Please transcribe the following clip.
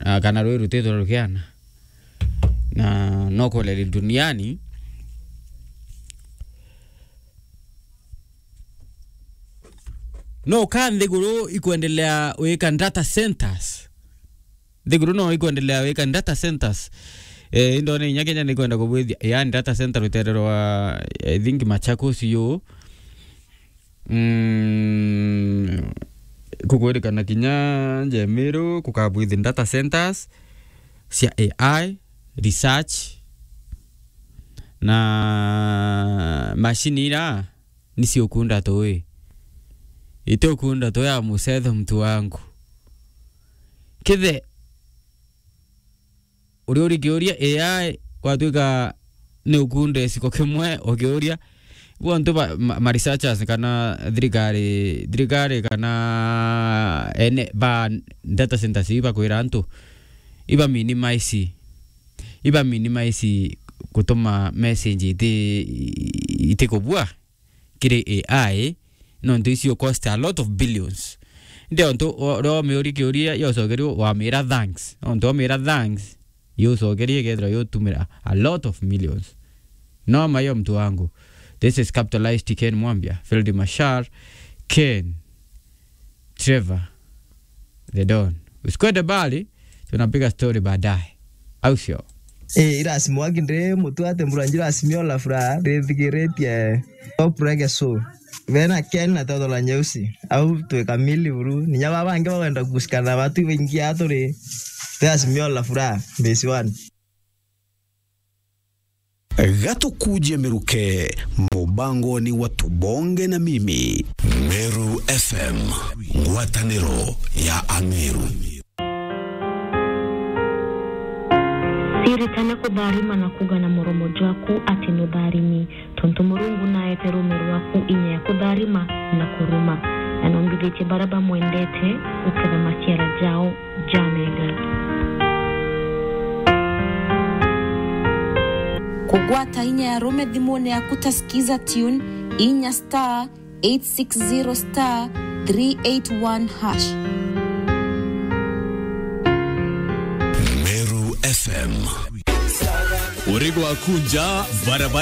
kana rweru teto rukiana na noko leli duniani no kan thiguru ikuendelea weka data centers thiguru no ikuendelea weka data centers indone nyakenya ni kwenda kubwithia yani data center ruterero wa I think Machakos yo kukwirikana kinya Njemiru kukabwithi data centers cia AI research na machine ira nisi ukunda towe ite ukunda towe ya musetho mtu wangu kithe uri kioria AI kwatuika ni ukunde siko kimwe okioria wonto ma researchers kana thirikari kana ene ba data centers iba kwirantu iba minimize kutuma message ite kubwa kire AI no ndisio cost a lot of billions ndio ndo ro meori kioria yo sogerio wa mira thanks ndo mira thanks yo sogerie gedra yo tumira a lot of millions no mayo mtu wangu. This is Capitalized Ken Mwambia, Field Mashar, Ken, Trevor, The Don. Usikwende bali, tunapiga story baadaye. Au sio? Irasimu wakinde mutu atemburanjira asimiola fura, rethigireti oprege so. Vena Ken na todo la nyeusi. Au tuweka mili uru. Ninyaba wange wawenda kusikana watu wengi atore. Asimiola fura, base one. Gato kuje Meruke, mubango ni watu bonge na mimi. Meru FM, ngwatanero ya Ameru. Siri tana kudharima na kuga na moromo jaku atino dharimi. Tonto murungu na etero meru waku inye ya kudharima na kuruma. Anongiviche baraba muendete ukeda masiara jao jamega. Kugwata inya ya rome dhimone ya kutasikiza tune inya star 860 star 381 hash. Meru FM. Urego akunja barabara